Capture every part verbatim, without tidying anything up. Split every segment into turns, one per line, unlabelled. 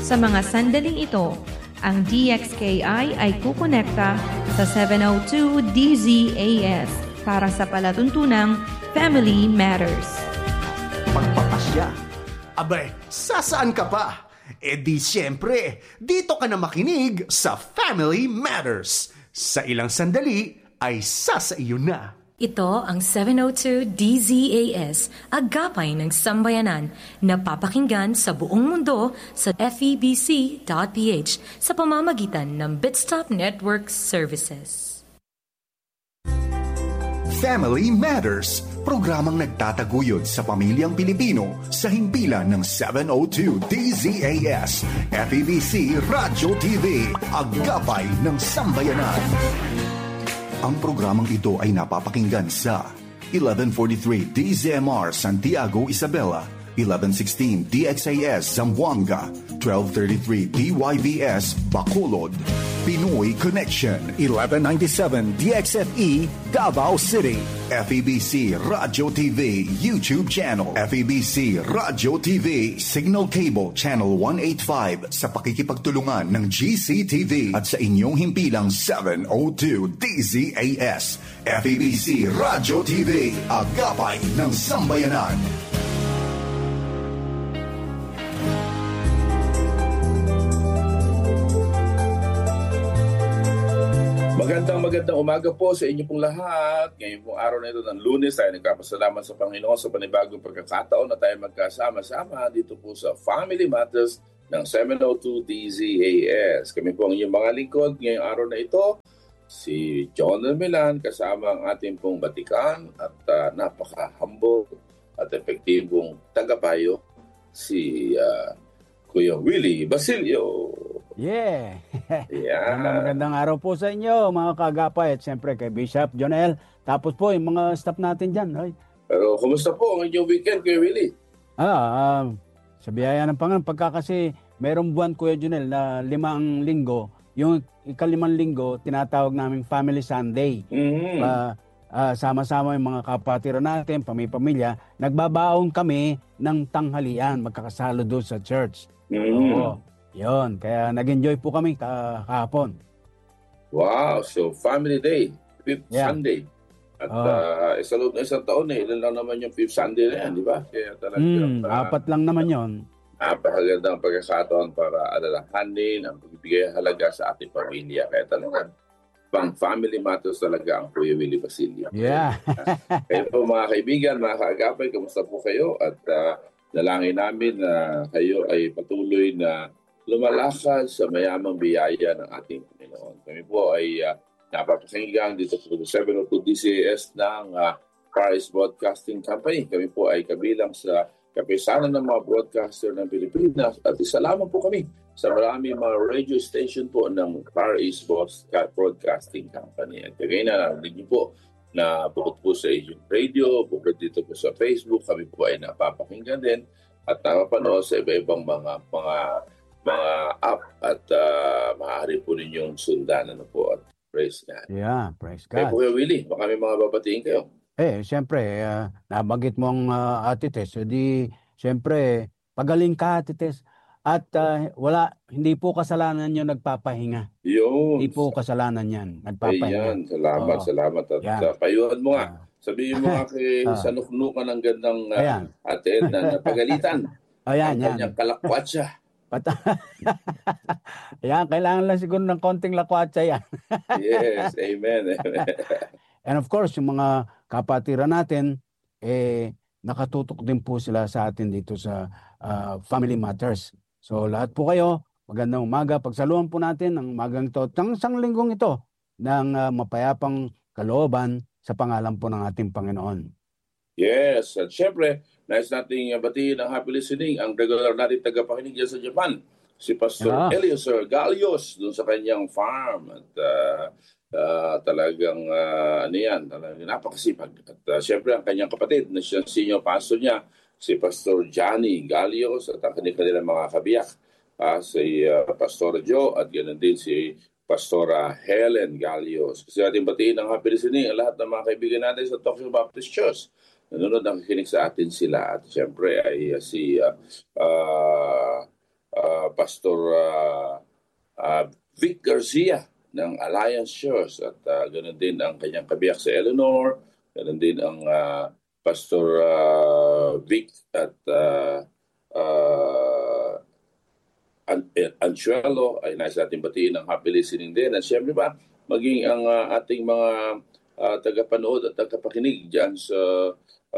Sa mga sandaling ito, ang D X K I ay kukonekta sa seven oh two D Z A S para sa palatuntunang Family Matters.
Pagpapasya. Abay, sasaan ka pa? E di siyempre, dito ka na makinig sa Family Matters. Sa ilang sandali ay sasaiyo na.
Ito ang seven oh two D Z A S, agapay ng sambayanan, na papakinggan sa buong mundo sa F E B C dot P H sa pamamagitan ng Bitstop Network Services.
Family Matters, programang nagtataguyod sa pamilyang Pilipino sa himpilan ng seven oh two D Z A S, F E B C Radyo T V, agapay ng sambayanan. Ang programang ito ay napapakinggan sa eleven forty-three D Z M R Santiago, Isabela, eleven sixteen D X A S Zamboanga, twelve thirty-three D Y V S Bacolod, Pinoy Connection, eleven ninety-seven D X F E Davao City, F E B C Radyo T V YouTube channel, F E B C Radyo T V Signal Cable Channel one eighty-five sa pakikipagtulungan ng G C T V at sa inyong himpilang seven oh two D Z A S, F E B C Radyo T V, agapay ng sambayanan.
Magandang magandang umaga po sa inyo pong lahat. Ngayon pong araw na ito ng Lunes, tayo nagpapasalamat sa Panginoon sa panibagong pagkakataon na tayo magkasama-sama dito po sa Family Matters ng seven oh two D Z A S. Kami po ang inyong mga lingkod ngayong araw na ito, si John Milan, kasama ang ating pong batikan at uh, napaka-humble at epektibong tagapayo, si uh, Kuya Willie Basilio.
Yeah.
Yeah.
Magandang, magandang araw po sa inyo, mga kagapay, at siyempre kay Bishop Jonel. Tapos po yung mga staff natin dyan. Ay.
Pero kumusta po ang inyong weekend, Kuya Willie?
Ah, uh, sa biyaya ng Panginoon, pagka kasi mayroong buwan, Kuya Jonel, na limang linggo, yung ikalimang linggo, tinatawag namin Family Sunday.
Mm-hmm.
Uh, uh, sama-sama yung mga kapatiran natin, pamilya, nagbabaon kami ng tanghalian, magkakasalo doon sa church.
Mm-hmm.
Oo. Yon, kaya nag-enjoy po kami kahapon.
Wow, so Family Day, fifth
Yeah.
Sunday. At
Oh.
uh, sa loob ng isang taon, eh, ilan lang naman yung fifth Sunday na yan, di ba? Kaya talagang
Mm,
uh,
apat lang naman yon.
napakagandang pagkakataon para alalahanin ang pagbibigay halaga sa ating pamilya. Kaya talagang pang Family Matters talaga ang Kuya Willie Basilio.
Yeah.
Kayo po mga kaibigan, mga kaagapay, kamusta po kayo? At uh, dalangin namin na kayo ay patuloy na lumalakad sa mayamang biyaya ng ating Panginoon. Kami po ay uh, napapakinggan dito po sa seven oh two D Z A S ng uh, Far East Broadcasting Company. Kami po ay kabilang sa kapisanan ng mga broadcaster ng Pilipinas at isa lamang po kami sa maraming mga radio station po ng Far East Broadcasting Company. At kagaya na narinig niyo po na bukod po sa inyong radio, bukod dito po sa Facebook, kami po ay napapakinggan din at napapanood sa iba-ibang mga mga mga app at uh, maaari po ninyong sundan. Ano po, at praise God.
Yeah, praise
Kaya
God.
po, Kuya Willie, baka may mga babatiin kayo.
Eh, siyempre, uh, nabanggit mo ang uh, Ate Tess. So di, siyempre, pagaling ka, Ate Tess. At uh, wala, hindi po kasalanan yun nagpapahinga.
Yun.
Hindi po kasalanan yan, nagpapahinga.
Ayan, salamat,
Oo.
salamat. At
Yan.
uh, payuhan mo nga.
Ah.
Sabihin mo nga kay
Ah.
sanuknukan ng gandang uh,
Ayan.
ate na napagalitan.
Ayan,
ang
yan.
kanyang kalakwatsa.
Pat- Ayan, kailangan lang siguro ng konting lakwatsa yan.
Yes, amen.
And of course, yung mga kapatiran natin, eh, nakatutok din po sila sa atin dito sa uh, Family Matters. So lahat po kayo, magandang umaga. Pagsaluhan po natin ang umagang ito, ang isang linggong ito, ng uh, mapayapang kalooban sa pangalan po ng ating Panginoon.
Yes, at syempre, nais nating batiin ang happy listening ang regular natin tagapakinig dyan sa Japan, si Pastor
Yeah.
Eliezer Galios doon sa kanyang farm. At uh, uh, talagang, uh, ano yan, talagang napakasipag. At uh, syempre, ang kanyang kapatid na siyang senior pastor niya, si Pastor Johnny Galios at ang kanilang mga kabiyak, uh, si uh, Pastor Joe at ganoon din si Pastora Helen Galios. Kasi natin batiin ang happy listening ang lahat ng mga kaibigan natin sa Tokyo Baptist Church. Nanonood ang kikinig sa atin sila. At siyempre ay uh, si uh, uh, uh, Pastor uh, uh, Vic Garcia ng Alliance Church at uh, ganoon din ang kanyang kabiyak sa Eleanor, ganoon din ang uh, Pastor uh, Vic at uh, uh, An- Anchuelo ay nais natin batiin ng happy listening din. At syempre ba, maging ang uh, ating mga uh, tagapanood at tagapakinig dyan sa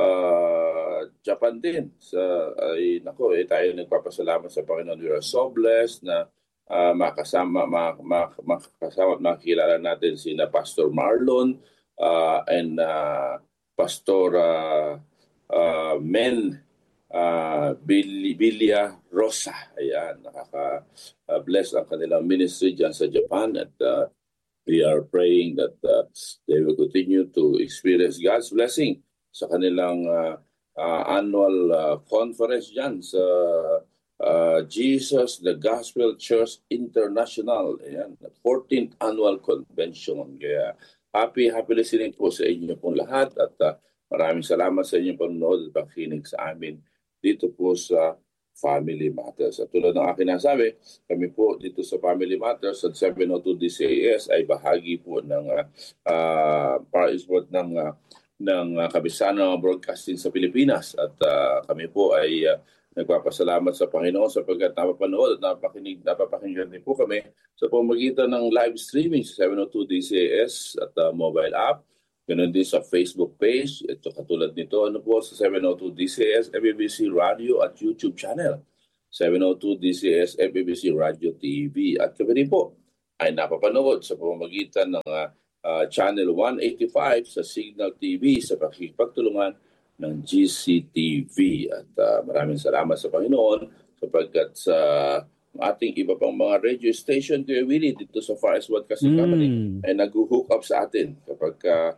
uh, Japan din. Sa, ay, nako, eh, tayo nagpapasalamat sa Panginoon. We are so blessed na Uh, makasama, mak, mak, makasama at makikilala natin sina Pastor Marlon uh, and uh, Pastor uh, uh, Men uh, Bilia Rosa. Ayan, nakaka-bless ang kanilang ministry dyan sa Japan at uh, we are praying that uh, they will continue to experience God's blessing sa kanilang uh, uh, annual uh, conference dyan sa Uh, Jesus the Gospel Church International, ayan, fourteenth annual convention. Kaya happy happy listening po sa inyo pong lahat at uh, maraming salamat sa inyong panonood at pakikinig sa amin dito po sa Family Matters. At tulad ng aking nasabi, kami po dito sa Family Matters at seven oh two D C A S ay bahagi po ng uh, uh, para-export ng uh, ng uh, Kabisano Broadcasting sa Pilipinas at uh, kami po ay uh, nagpapasalamat sa Panginoon sapagkat napapanood at napakinig, napapakinggan din po kami sa pamamagitan ng live streaming sa seven oh two D C A S at uh, mobile app. Ganun din sa Facebook page. Ito katulad nito, ano po, sa seven oh two D C A S, F E B C Radio at YouTube channel. seven oh two D C A S, F E B C Radio T V. At kami din po ay napapanood sa pamamagitan ng uh, uh, channel one eighty-five sa Signal T V sa pakikipagtulungan ng G C T V at uh, maraming salamat sa Panginoon sapagkat sa ating iba pang mga radio station Kuya Willie dito sa Far East Broadcasting mm. Company ay nag-hook up sa atin kapag uh,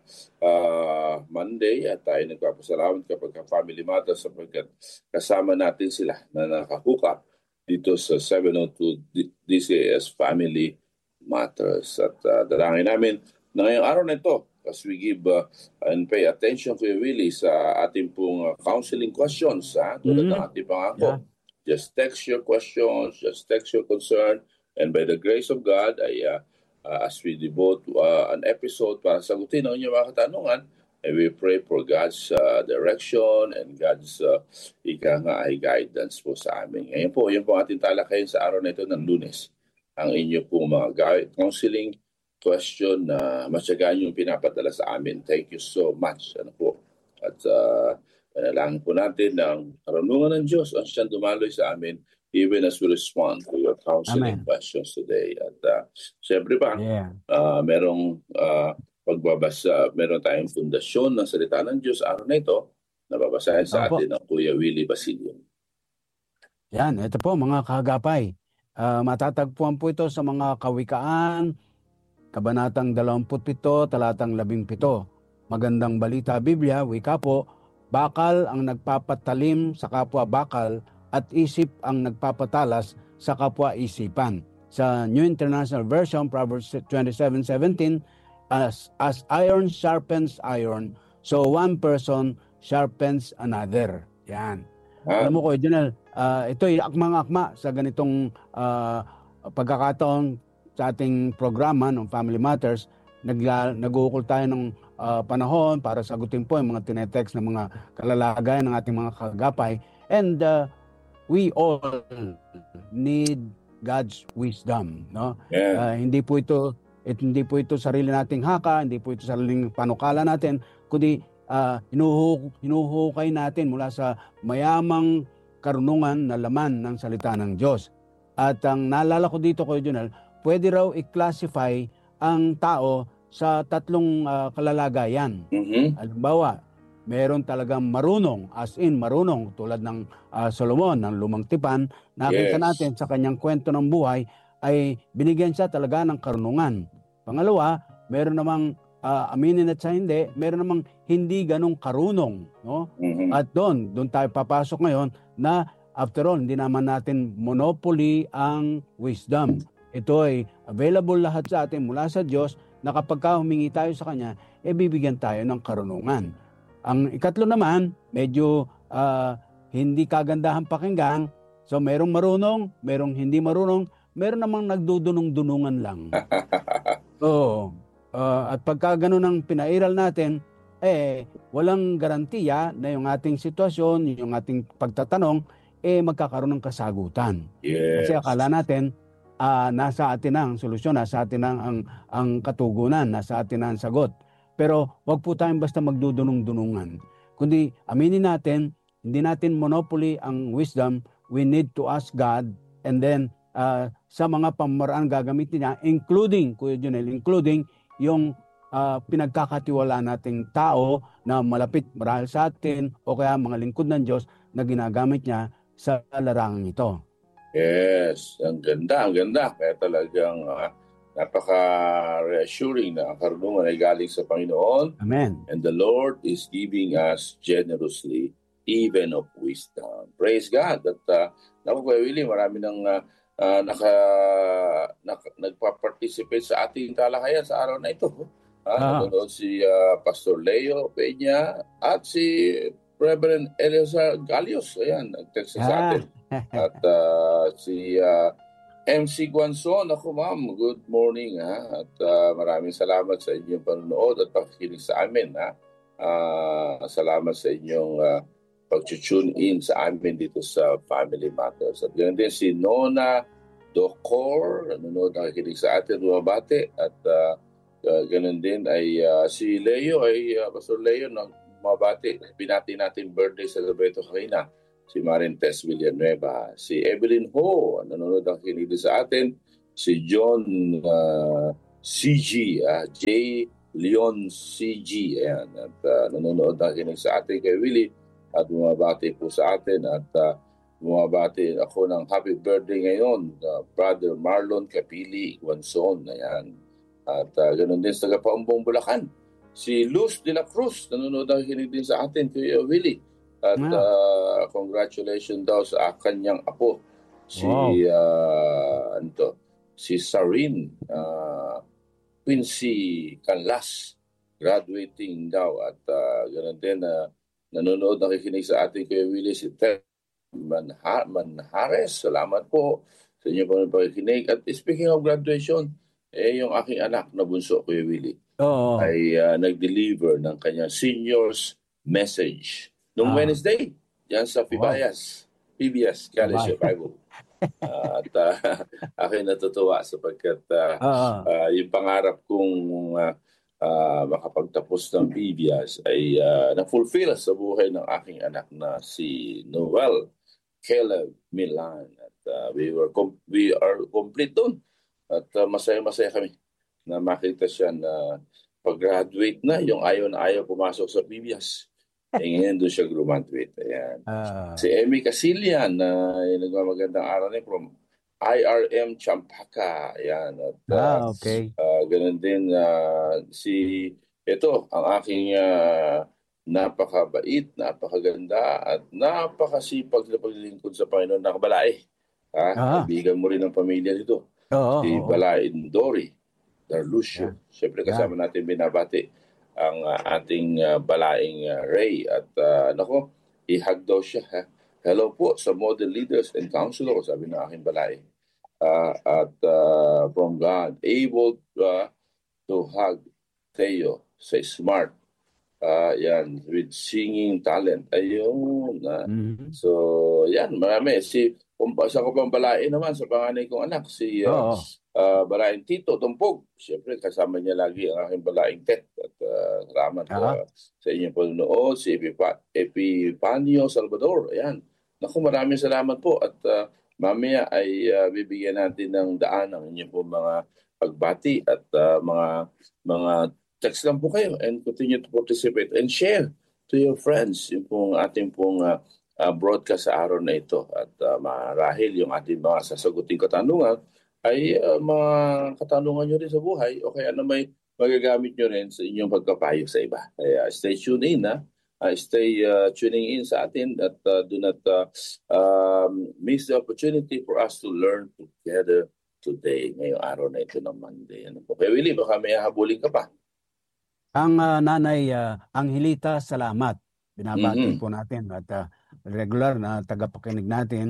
uh, Monday at tayo nagpapasalamat kapag uh, Family Matters sapagkat kasama natin sila na naka-hook up dito sa seven oh two D C A S Family Matters at uh, dalangin namin na ngayong araw na ito as we give uh, and pay attention to you really sa ating pong uh, counseling questions, ha? Tulad mm. ng ating pangako. Yeah. Just text your questions, just text your concern, and by the grace of God, ay, uh, uh, as we devote uh, an episode para sagutin ang inyong mga katanungan, and we pray for God's uh, direction and God's uh, ika nga ay guidance po sa amin. Ngayon po, yun po ating talakayin sa araw na ito ng Lunes. Ang inyo pong mga guide, counseling question na uh, matyagaan yung pinapadala sa amin. Thank you so much. Ano po? At uh, panalangin po natin ng karunungan ng Diyos ang siyang dumaloy sa amin even as we respond to your counseling Amen. Questions today. At uh, siyempre pa, yeah. uh, merong uh, pagbabasa, meron tayong fundasyon ng salita ng Diyos araw na ito na babasahin sa Opo. Atin ng Kuya Willie Basilio.
Yan, ito po mga kahagapay. Uh, matatagpuan po ito sa mga kawikaan, Kabanatang twenty-seven, talatang labing-pito. Magandang balita Biblia, wika po, bakal ang nagpapatalim sa kapwa bakal at isip ang nagpapatalas sa kapwa isipan. Sa New International Version, Proverbs twenty-seven seventeen, as, as iron sharpens iron, so one person sharpens another. Yan. Ah. Alam mo ko, Junel, uh, ito'y akmang-akma sa ganitong uh, pagkakataon sa ating programa ng Family Matters. Nagla, nag-uukol tayo ng uh, panahon para sagutin po yung mga tinetext ng mga kalalagayan ng ating mga kagapay. And uh, we all need God's wisdom. No? Yeah. Uh, hindi po ito it, hindi po ito sarili nating haka, hindi po ito sariling panukala natin, kundi uh, hinuhu, hinuhukay natin mula sa mayamang karunungan na laman ng salita ng Diyos. At ang naalala ko dito, Kuya Junel, pwede raw i-classify ang tao sa tatlong uh, kalalagayan. Mm-hmm. Halimbawa, meron talagang marunong, as in marunong, tulad ng uh, Solomon, ng Lumang Tipan. Nakita yes. natin sa kanyang kwento ng buhay, ay binigyan siya talaga ng karunungan. Pangalawa, meron namang, uh, aminin at sa hindi, meron namang hindi ganong karunong. No? Mm-hmm. At doon, doon tayo papasok ngayon na after all, hindi naman natin monopoly ang wisdom. Ito ay available lahat sa atin mula sa Diyos na kapag ka humingi tayo sa Kanya, e bibigyan tayo ng karunungan. Ang ikatlo naman, medyo uh, hindi kagandahan pakinggan, So merong marunong, merong hindi marunong, meron namang nagdudunong-dunungan lang. Oo. Uh, at pagka ganun ang pinairal natin, eh, walang garantiya na yung ating sitwasyon, yung ating pagtatanong, eh, magkakaroon ng kasagutan.
Yes.
Kasi akala natin, uh, nasa atin na ang solusyon, nasa atin na ang, ang katugunan, nasa atin na ang sagot. Pero wag po tayong basta magdudunong-dunungan. Kundi aminin natin, hindi natin monopoly ang wisdom. We need to ask God, and then uh, sa mga pamaraan gagamitin niya, including, Kuya Junel, including yung uh, pinagkakatiwalaan nating tao na malapit marahil sa atin o kaya mga lingkod ng Diyos na ginagamit niya sa larangang ito.
Yes, ang ganda, ang ganda. Kaya talagang uh, napaka-reassuring na ang karunungan ay galing sa Panginoon.
Amen.
And the Lord is giving us generously even of wisdom. Praise God. At uh, naku, Kuya Willie, marami ng uh, uh, naka, naka, nagpa-participate sa ating talakayan sa araw na ito. Uh,
ah.
Nanonood si uh, Pastor Leo Peña at si Reverend Eleazar Galios. Ayan, nag-text
ah.
sa atin. At uh, si uh, M C Guanzon, ako ma'am, good morning. Ha? At uh, maraming salamat sa inyong panonood at pakikinig sa amin. Ha? Uh, salamat sa inyong uh, pag-tune in sa amin dito sa Family Matters. At ganoon din si Nona Docor, nanonood, nakikinig sa atin, bumabati. At uh, uh, ganoon din ay uh, si Leo, ay uh, Pastor Leo, bumabati. Binati natin birthday celebrate kanina. Si Marintes Villanueva, si Evelyn Ho, nanonood ang kinig sa atin, si John uh, C G, uh, J. Leon C G, ayan, at uh, nanonood ang kinig sa atin kay Willie, at bumabati po sa atin, at uh, bumabati ako ng happy birthday ngayon, uh, Brother Marlon Capili Guanzon, ayan, at uh, ganoon din sa Paumbong Bulacan, si Luz de la Cruz, nanonood ang kinig din sa atin kay Willie. At uh, congratulations daw sa kanyang apo, si wow. uh, ano si Sarin uh, Quincy Canlas, graduating daw. At uh, ganoon din na uh, nanonood, nakikinig sa ating Kuya Willie, si Ted Manha- Manhares. Salamat po sa inyo po ng pakikinig. At speaking of graduation, eh, yung aking anak na bunso, Kuya Willie, oh. ay uh, nag-deliver ng kanyang senior's message noong ah. Wednesday, yan sa Pibayas, wow. P B S, College of Bible. uh, at uh, akin natutuwa sapagkat uh, uh, uh, yung pangarap kong uh, uh, makapagtapos ng P B S ay uh, na-fulfill sa buhay ng aking anak na si Noel Caleb Milan. At uh, we, were com- we are complete doon. At uh, masaya-masaya kami na makita siya na pag-graduate na, yung ayaw na ayaw pumasok sa P B S. Eh, ngayon doon siya graduate. Ayan. Uh, si Emmy Casillan, na uh, nagmamagandang araw niya from I R M Champaka. Ayan. At, uh,
ah, okay.
Uh, ganun din uh, si, ito, ang aking uh, napakabait, napakaganda, at napakasipag na paglilingkod sa Panginoon na Kabalae. Ha? Uh-huh. Kaibigan mo rin ang pamilya dito. Uh-huh. Si Balain Dory Darlucio. Yeah. Siyempre kasama yeah. natin binabati ang uh, ating uh, balaing uh, Ray. At uh, nako, ihag daw siya. Ha? Hello po sa model leaders and counselors, sabi ng aking balay. Uh, at uh, from God, able uh, to hug Theo sa smart. Uh, yan, with singing talent. Ayun. Uh, mm-hmm. So, yan, marami. Si, kung sa ko pang balain naman, sa panganay kong anak, si uh, oh. uh, balaing Tito Tumpog. Siyempre, kasama niya lagi ang aking balaing Tet. At uh, salamat uh-huh. uh, sa inyong panonood. Si Epipa- Epipanio Salvador. Ayan. Naku, maraming salamat po. At uh, mamaya ay uh, bibigyan natin ng daan ang inyong po mga pagbati at uh, mga mga text lang po kayo and continue to participate and share to your friends yung pong ating pong uh, uh, broadcast sa araw na ito. At uh, marahil yung ating mga sasaguting katanungan ay uh, mga katanungan nyo rin sa buhay o kaya na may magagamit nyo rin sa inyong pagkapayo sa iba. Kaya stay tuned in, ha? Uh, stay uh, tuning in sa atin at uh, do not uh, um, miss the opportunity for us to learn together today, ngayong araw na ito ng Monday. Ano po? Kaya Willie, baka may hahabulin ka pa.
Ang uh, nanay uh, Angelita, salamat. Binabati mm-hmm. po natin at uh, regular na tagapakinig natin.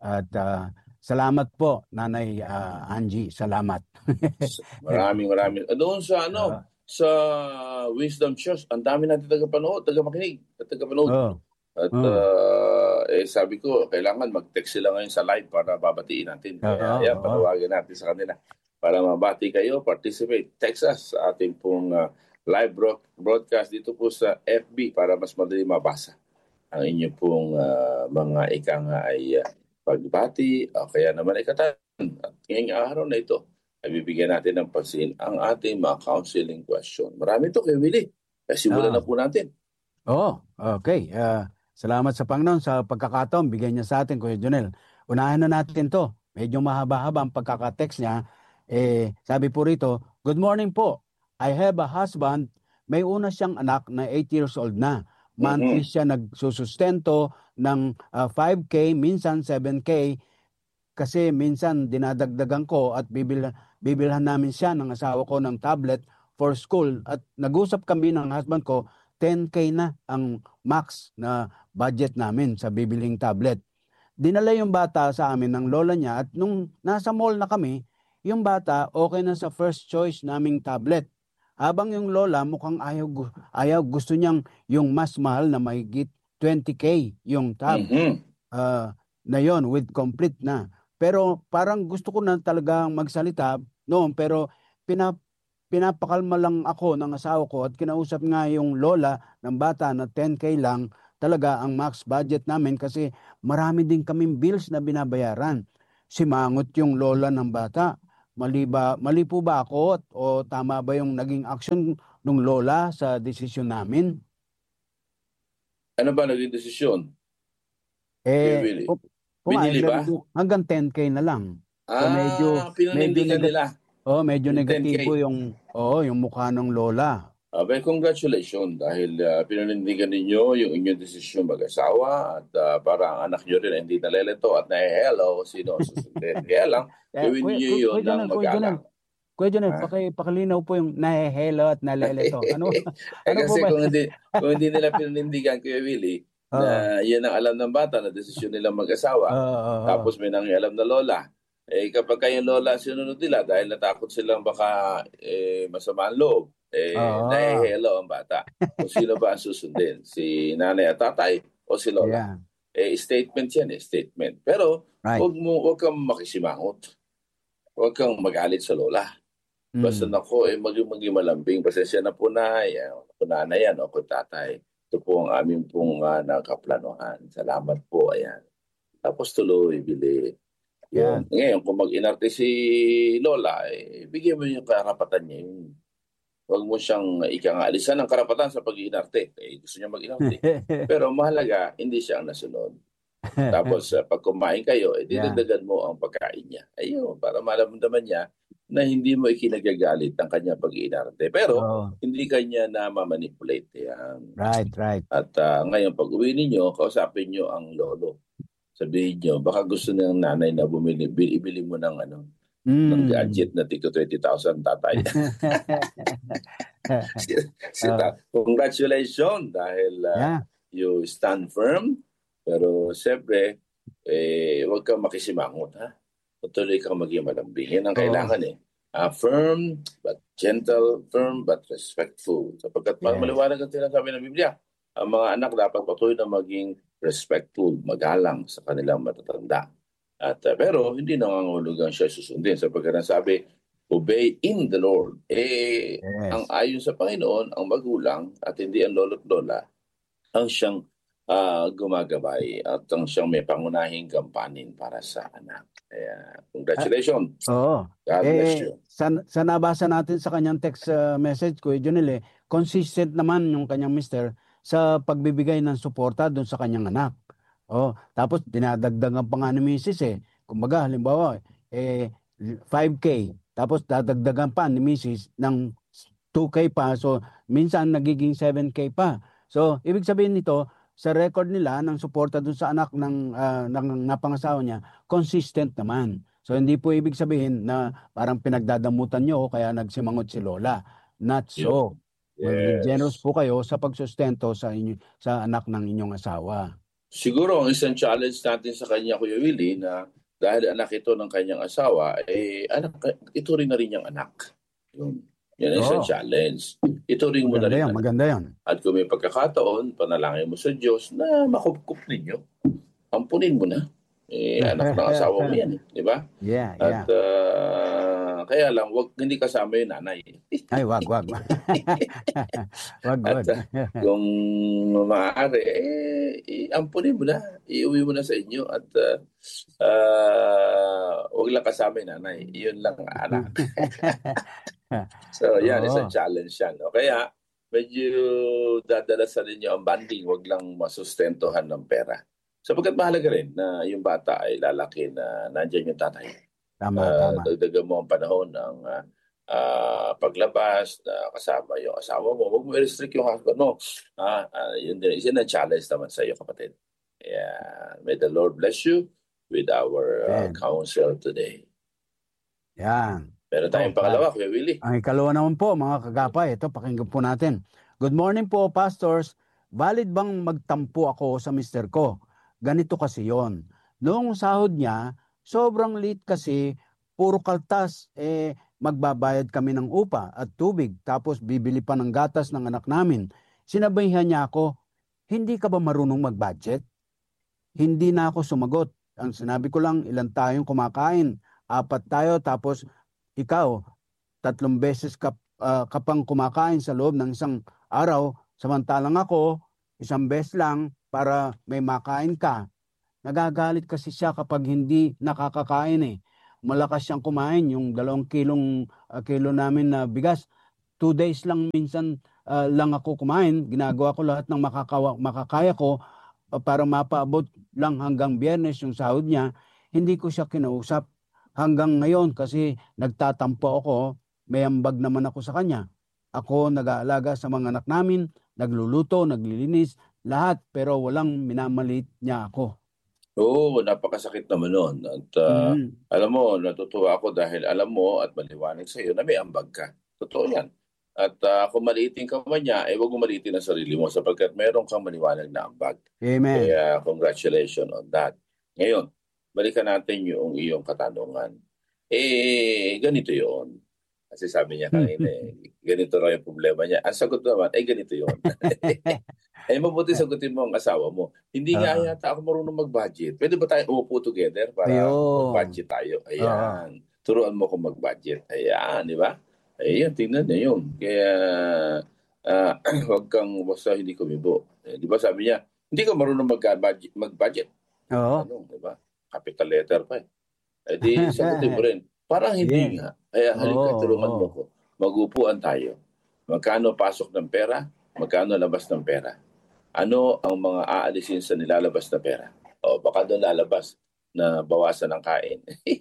At ah, salamat po, Nanay ah, Angie. Salamat.
Maraming maraming. Ah, Doon sa ano,
Ah,
sa Wisdom Church, ang dami natin tagapanood, tagamakinig, at tagapanood.
oh,
At
oh,
ah, eh, sabi ko, kailangan mag-text sila ngayon sa live para babatiin natin.
oo,
Kaya yan,
oo.
panawagan natin sa kanila. Para mabati kayo, participate. Text us sa ating pong ah, live bro- broadcast dito po sa F B para mas madali mabasa ang inyo pong ah, mga ika nga ay ah, pagbati o kaya naman ay katan. At ngayong araw na ito, ay bibigyan natin ng pansin ang ating mga counseling question. Marami ito kay Willie. Kaya simulan
Ah,
na po natin.
oh, okay. Ah, salamat sa Panginoon sa pagkakataon. Bigyan niya sa atin, Kuya Jonel. Unahin na natin to. Medyo mahaba-haba ang pagkakatext niya. Eh, sabi po rito, Good morning po. I have a husband. May una siyang anak na eight years old na. Monthly
Mhm.
siya nagsusustento ng ah, five K, minsan seven K. Kasi minsan dinadagdagan ko at bibil, bibilhan namin siya ng asawa ko ng tablet for school. At nag-usap kami ng husband ko, ten K na ang max na budget namin sa bibiling tablet. Dinala yung bata sa amin ng lola niya at nung nasa mall na kami, yung bata okay na sa first choice naming tablet. Habang yung lola mukhang ayaw, gu- ayaw gusto niyang yung mas mahal na mahigit twenty K yung tab
Mhm.
ah, na yon with complete na. Pero parang gusto ko na talaga magsalita noon pero pina, pinapakalma lang ako ng asawa ko at kinausap nga yung lola ng bata na ten K lang talaga ang max budget namin kasi marami din kaming bills na binabayaran. Simangot yung lola ng bata. Mali ba, mali po ba ako at- o tama ba yung naging action ng lola sa desisyon namin?
Ano ba naging desisyon kay
Eh,
Willie?
pu- pumayag
Binili
na
ba?
rin po hanggang ten K na lang. So medyo
Ah,
medyo
pinanindigan
negat
nila
oh, medyo
yung ten K.
negatibo yung oh, yung mukha ng lola.
Abay, congratulations dahil uh, pinanindigan ninyo yung inyong desisyon mag-asawa at ah, para ang anak nyo rin ay hindi nalilito at nahe-hello sino ang susundin. Kaya lang,
Eh,
gawin
Kuya,
nyo
Kuya,
yun
Kuya
ng
Jonel, Kuya Jonel,
magalang.
Kuya Jonel,
Ha?
paki, pakilinaw po yung nahehelo at naleleto. Ano
Eh
ano po
kasi
ba?
kung hindi, kung hindi nila pinanindigan kay Willie
Oo.
na yan ang alam ng bata na desisyon nila mag-asawa,
Oo, oo,
tapos may nangialam na lola, eh kapag kayong lola sinunod nila dahil natakot silang baka eh, masama ang loob, eh
oo.
nahihelo ang bata. Kung sino ba ang susundin? Si nanay at tatay o si lola?
Yeah.
Eh statement yan eh, statement. Pero
Right.
wag mo, wag kang makisimangot. Wag kang magalit sa lola. Basta
Mm.
nako, eh, maging maging malambing. Pasensya na po na, yan. Po nanay yan, o po tatay. Ito po ang aming pong uh, nakaplanuhan. Salamat po, ayan. Tapos tuloy, bili.
Yeah.
Yun. Ngayon, kung mag-inarte si Lola, eh, bigyan mo yung karapatan niya. Yun. Huwag mo siyang ikangalisan ng karapatan sa pag-iinarte. Eh, gusto niya mag-inarte. Pero mahalaga, hindi siya ang nasunod. Tapos uh, pag kumain kayo, eh,
Yeah.
dinagdagan mo ang pagkain niya. Ayun, para malamdaman niya na hindi mo ikinagagalit ang kanya pag-iinarte. Pero
Oh,
hindi kanya na mamanipulate. Yan.
right, right.
At uh, ngayon, pag uwi ninyo, kausapin nyo ang lolo. Sabihin nyo, baka gusto ng nanay na bumili, bil- ibili mo ng ano, ng
Mm.
gadget na tigto twenty thousand tatay. si, si
Ah.
ta- Congratulations dahil uh,
Yeah.
you stand firm. Pero siyempre, eh, huwag kang makisimangot, ha? Patuloy kang maging malambing. Yan ang
Oo.
kailangan eh. Ah, firm but gentle, firm but respectful. Sapagkat
Yes.
maliwanag ang sinasabi ng Biblia, ang mga anak dapat patuloy na maging respectful, magalang sa kanilang matatanda. At uh, pero hindi nangangahulugan siya susundin sapagkat ang sabi, obey in the Lord. Eh,
Yes.
ang ayon sa Panginoon, ang magulang at hindi ang lolo't lola, ang siyang ah, gumagabay at ang siyang may pangunahing gampanin para sa anak. Kaya, congratulations.
Oo.
God bless
Eh,
you.
sa, sa nabasa natin sa kanyang text uh, message, Kuya Jonel, eh, consistent naman yung kanyang mister sa pagbibigay ng suporta doon sa kanyang anak. Oh, tapos dinadagdagan pa nga ni misis eh. Kumbaga, halimbawa, eh, five K, tapos dadagdagan pa ni misis ng two K pa. So, minsan nagiging seven K pa. So, ibig sabihin nito, sa record nila ng suporta doon sa anak ng, ah, ng napangasawa niya, consistent naman. So hindi po ibig sabihin na parang pinagdadamutan nyo o kaya nagsimangot si Lola. Not so. Maging generous
Yes.
po kayo sa pagsustento sa inyo, sa anak ng inyong asawa.
Siguro ang isang challenge natin sa kanya, Kuya Willie, na dahil anak ito ng kanyang asawa, eh, anak, ito rin na rin niyang anak. Yun. Yan ang isang
Oo.
challenge. Ito rin mo na
Maganda
rin
yan,
anak.
maganda yan.
At kung may pagkakataon, panalangin mo sa Diyos na makupkup ninyo. Ampunin mo na. Eh, anak ng asawa mo yan, eh, di ba?
Yeah,
At
yeah.
uh, kaya lang, wag, hindi kasama yung nanay.
Ay, wag, wag. Wag, wag.
At uh, kung maaari, eh, ampunin mo na. Iuwi mo na sa inyo. At uh, uh, wag lang kasama yung nanay. Iyon lang ang anak. So, yan,
Oo.
isang challenge yan. No? Kaya, medyo dadala sa ninyo ang banding. Wag lang masustentuhan ng pera. Sapagkat mahalaga rin na yung bata ay lalaki na nandyan yung tatay.
Tama,
Uh,
tama.
dagdagan mo ang panahon ng uh, uh, paglabas na kasama yung asawa mo. Huwag mo i-restrict yung husband mo. Ah, uh, yun din. Yun ang challenge naman sa iyo, kapatid. Yeah. May the Lord bless you with our uh,
Amen.
counsel today.
Yan.
Meron tayong
Oh,
pangalawa, Kuya Willie.
Ang ikalawa naman po, mga kagapay, ito, pakinggan po natin. Good morning po, pastors. Valid bang magtampo ako sa mister ko? Ganito kasi yon. Noong sahod niya, sobrang late kasi, puro kaltas, eh, magbabayad kami ng upa at tubig, tapos bibili pa ng gatas ng anak namin. Sinabayhan niya ako, hindi ka ba marunong mag-budget? Hindi na ako sumagot. Ang sinabi ko lang, ilan tayong kumakain? Apat tayo, tapos ikaw, tatlong beses ka, uh, kapang kumakain sa loob ng isang araw, samantalang ako, isang beses lang para may makain ka. Nagagalit kasi siya kapag hindi nakakakain eh. Malakas siyang kumain, yung dalawang kilong uh, kilo namin na bigas. Two days lang minsan uh, lang ako kumain. Ginagawa ko lahat ng makakawa, makakaya ko uh, para mapaabot lang hanggang Biyernes yung sahod niya. Hindi ko siya kinausap hanggang ngayon kasi nagtatampo ako. May ambag naman ako sa kanya. Ako nag-aalaga sa mga anak namin, nagluluto, naglilinis, lahat, pero walang minamalit niya ako.
Oo, napakasakit naman nun. At uh,
Mm.
alam mo, natutuwa ako dahil alam mo at maliwanag sa iyo na may ambag ka. Totoo yan. At uh, kung maliitin ka man niya, eh huwag mo maliitin ang sarili mo sapagkat meron kang maliwanag na ambag.
Amen.
Kaya congratulations on that. Ngayon, balikan natin yung iyong katanungan. Eh, ganito yon. Kasi sabi niya kanina, eh, ganito raw yung problema niya. Ang sagot naman, eh ganito yon. Eh, mabuti sagutin mo ang asawa mo. Hindi nga
Ah.
yata ako marunong mag-budget. Pwede ba tayo umupo together para
Ayun.
mag-budget tayo? Ayan. Turuan mo kung mag-budget. Ayan, di ba? Ayan, tingnan niyo yun. Kaya, uh, huwag kang basta hindi kumibo. Eh, di ba sabi niya, hindi ka marunong mag-budget. mag-budget.
Oo.
Ano, di ba? Capital letter pa eh. Eh di, sagutin mo rin. Parang hindi
Yeah.
nga. Kaya halika,
Oo,
tulungan
oo.
mo ko. Mag-upuan tayo. Magkano pasok ng pera? Magkano labas ng pera? Ano ang mga aalisin sa nilalabas na pera? O baka doon lalabas na bawasan ng kain.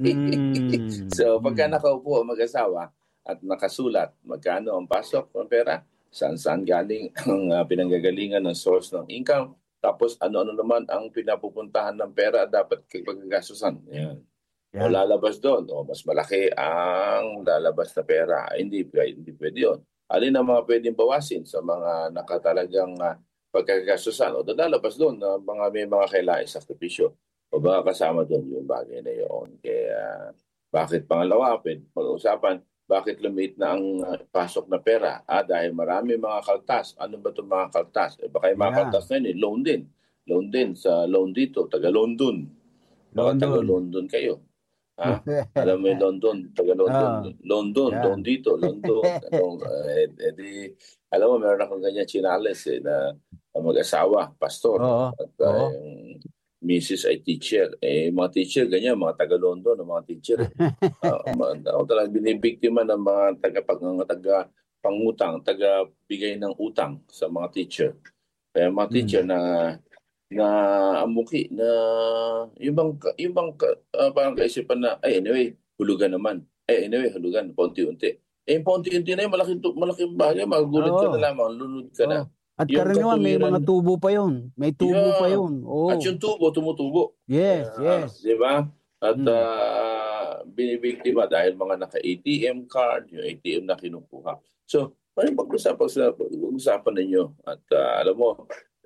Mm.
So pagka nakaupo ang mag-asawa at nakasulat, magkano ang pasok ng pera? Saan-saan galing ang uh, pinanggagalingan ng source ng income? Tapos ano-ano naman ang pinapupuntahan ng pera at dapat pagkagastusan? Yan.
Yeah.
O lalabas doon, o mas malaki ang lalabas na pera. Ay, hindi, hindi pwede yun. Alin ang mga pwedeng bawasin sa mga nakatalagang uh, pagkakasusan? O doon lalabas doon na uh, mga may mga kailangan sakripisyo. O baka kasama doon yung bagay na yun. Kaya bakit pangalawa, pwede pag-usapan, bakit lumit na ang uh, pasok na pera? Ah, dahil marami mga kaltas. Ano ba itong mga kaltas? Eh, baka yung mga
Yeah.
kaltas na yun, eh, loan din. Loan din sa loan dito, taga-London. Baka
London.
taga-London kayo. Ha? Alam mo yung London, taga-London.
Ah,
London,
yeah.
loan dito, London. Anong, eh, eh, di, alam mo, meron akong ganyan chinales eh, na mag-asawa, pastor.
Oo.
At uh,
Oo.
yung missus ay teacher. Eh, mga teacher, ganyan, mga taga-London, mga teacher. Eh. Uh, ako talagang binibiktima ng mga taga-pag, taga pangutang, taga-bigay ng utang sa mga teacher. Kaya mga teacher
Hmm.
na na amuki na yung bang yung bang uh, parang kaisipan na ay anyway hulugan naman eh anyway hulugan paunti-unti eh paunti-unti na yung malaking malaking bagay magugulat ka
Oo.
na lamang lunod ka na.
Oo. At
Yung
karaniwan may
katuwiran-
mga tubo pa yun. May tubo
Yeah.
pa yun. Oo.
At yung tubo tumutubo.
Yes,
Ah,
yes.
di ba? At
Mm.
uh, binibiktima dahil mga naka-A T M card, yung A T M na kinukuha. So, parang pag-usapan, pag-usapan ninyo at uh, alam mo,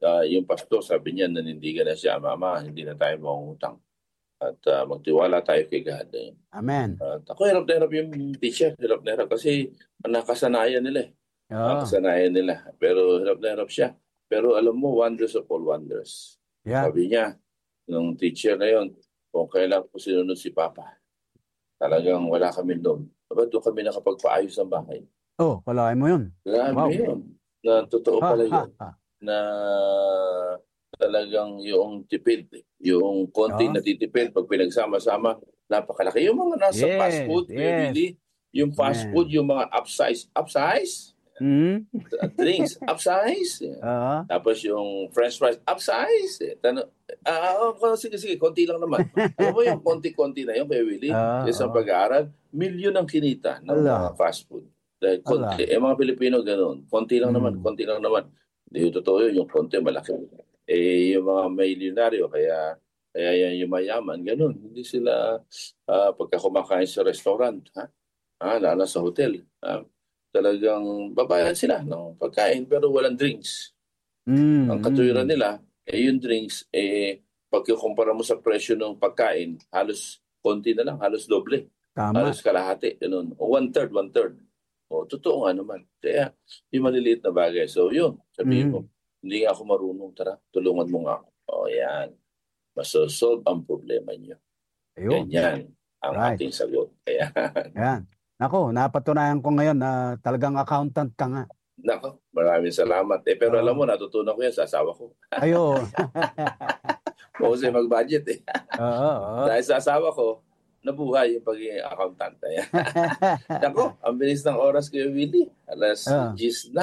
Uh, yung pastor, sabi niya, nanindigan na siya, Mama, hindi na tayo mangungutang. At uh, magtiwala tayo kay God.
Amen.
At ako hirap na hirap yung teacher. Hirap na hirap kasi nakasanayan nila eh.
Oo.
Nakasanayan nila. Pero hirap na hirap siya. Pero alam mo, wonders of all wonders.
Yeah.
Sabi niya, nung teacher na yon, kung kailan po sinunod si Papa, talagang wala kami doon. Ba't doon kami nakapagpaayos ng bahay?
Oh, wala mo yun.
Grabe
Wow.
yun. Na totoo
Ha,
pala
ha,
yun.
ha.
Na talagang yung tipid, yung konti
Oo.
na titipid, pag pinagsama-sama, napakalaki. Yung mga nasa
Yes,
fast food,
yes.
really, yung fast
Amen.
food, yung mga upsize, upsize,
Mm.
drinks, upsize.
Oo.
Tapos yung french fries, upsize. Eh, Tano, ah, oh, sige, sige, konti lang naman. Alam mo yung konti-konti na yun, kay Willie,
Ah,
isang
oo.
pag-aaral, milyon ang kinita ng
Ala.
mga fast food. Dahil konti,
Ala.
eh, mga Pilipino ganun, konti lang naman,
Mm.
konti lang naman. Hindi yung totoo yun, yung konti malaki. Eh, yung mga milyonaryo, kaya kaya yan yung mayaman, ganun. Hindi sila, ah, pagka kumakain sa restaurant, ha? Ah, lalo sa hotel, ha? Talagang babayaran sila ng pagkain pero walang drinks.
Mm.
Ang katuwiran nila, eh yung drinks, eh pagkukumpara mo sa presyo ng pagkain, halos konti na lang, halos doble,
Tama.
halos kalahati, ganun. O one-third, one-third. O totoo nga naman. Kaya yung maliliit na bagay. So yun, sabihin
Mm.
mo, hindi nga ako marunong, tara, tulungan mo nga ako. O yan, masosolve ang problema niyo.
Ayun.
Ganyan ang
Right.
ating sagot. Kaya,
Yan. Nako, napatunayan ko ngayon na talagang accountant ka nga.
nako, maraming salamat. Eh, pero
Oo.
alam mo, natutunan ko yan sa asawa ko.
Ayo.
Kasi mag-budget eh.
Oo. Oo.
Dahil sa asawa ko, nabuhay yung pagiging accountant. Ayan. Nako, ang bilis ng oras ko, Willie. Alas
Ah.
diyes na.